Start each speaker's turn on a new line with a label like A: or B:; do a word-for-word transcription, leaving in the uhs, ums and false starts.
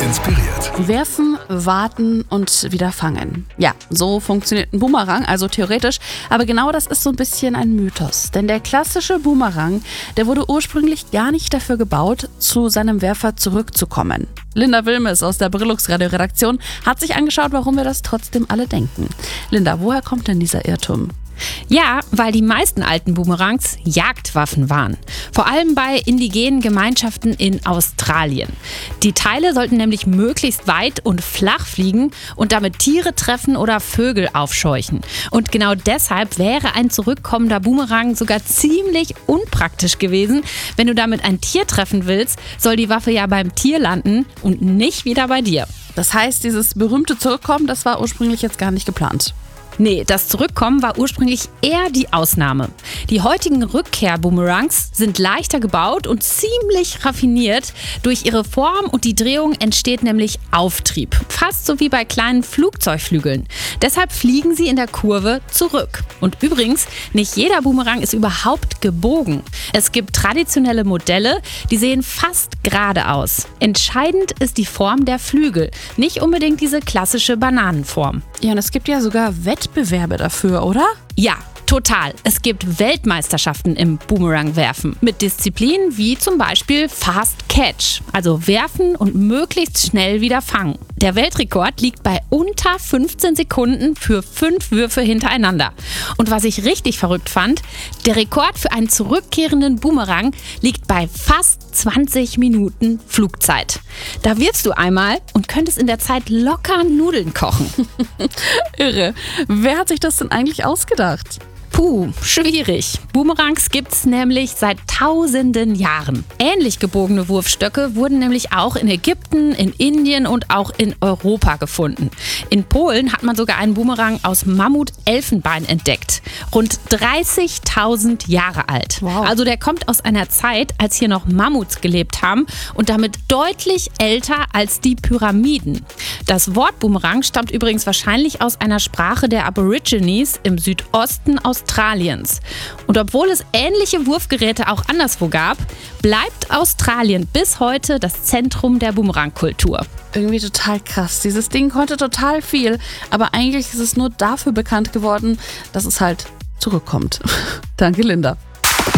A: inspiriert.
B: Werfen, warten und wieder fangen. Ja, so funktioniert ein Boomerang, also theoretisch. Aber genau das ist so ein bisschen ein Mythos. Denn der klassische Boomerang, der wurde ursprünglich gar nicht dafür gebaut, zu seinem Werfer zurückzukommen. Linda Wilmes aus der Brillux Radio-Redaktion hat sich angeschaut, warum wir das trotzdem alle denken. Linda, woher kommt denn dieser Irrtum?
C: Ja, weil die meisten alten Boomerangs Jagdwaffen waren. Vor allem bei indigenen Gemeinschaften in Australien. Die Teile sollten nämlich möglichst weit und flach fliegen und damit Tiere treffen oder Vögel aufscheuchen. Und genau deshalb wäre ein zurückkommender Boomerang sogar ziemlich unpraktisch gewesen. Wenn du damit ein Tier treffen willst, soll die Waffe ja beim Tier landen und nicht wieder bei dir.
B: Das heißt, dieses berühmte Zurückkommen, das war ursprünglich jetzt gar nicht geplant.
C: Nee, das Zurückkommen war ursprünglich eher die Ausnahme. Die heutigen Rückkehr-Boomerangs sind leichter gebaut und ziemlich raffiniert. Durch ihre Form und die Drehung entsteht nämlich Auftrieb. Fast so wie bei kleinen Flugzeugflügeln. Deshalb fliegen sie in der Kurve zurück. Und übrigens, nicht jeder Boomerang ist überhaupt gebogen. Es gibt traditionelle Modelle, die sehen fast gerade aus. Entscheidend ist die Form der Flügel, nicht unbedingt diese klassische Bananenform.
B: Ja, und es gibt ja sogar Wettbewerbe dafür, oder?
C: Ja, total. Es gibt Weltmeisterschaften im Boomerang-Werfen mit Disziplinen wie zum Beispiel Fast Catch, also werfen und möglichst schnell wieder fangen. Der Weltrekord liegt bei unter fünfzehn Sekunden für fünf Würfe hintereinander. Und was ich richtig verrückt fand, der Rekord für einen zurückkehrenden Boomerang liegt bei fast zwanzig Minuten Flugzeit. Da wirfst du einmal und könntest in der Zeit locker Nudeln kochen.
B: Irre. Wer hat sich das denn eigentlich ausgedacht?
C: Puh, schwierig. Boomerangs gibt's nämlich seit tausenden Jahren. Ähnlich gebogene Wurfstöcke wurden nämlich auch in Ägypten, in Indien und auch in Europa gefunden. In Polen hat man sogar einen Boomerang aus Mammut-Elfenbein entdeckt. Rund dreißigtausend Jahre alt.
B: Wow.
C: Also der kommt aus einer Zeit, als hier noch Mammuts gelebt haben und damit deutlich älter als die Pyramiden. Das Wort Boomerang stammt übrigens wahrscheinlich aus einer Sprache der Aborigines im Südosten Australiens. Und obwohl es ähnliche Wurfgeräte auch anderswo gab, bleibt Australien bis heute das Zentrum der Boomerang-Kultur.
B: Irgendwie total krass. Dieses Ding konnte total viel, aber eigentlich ist es nur dafür bekannt geworden, dass es halt zurückkommt. Danke, Linda.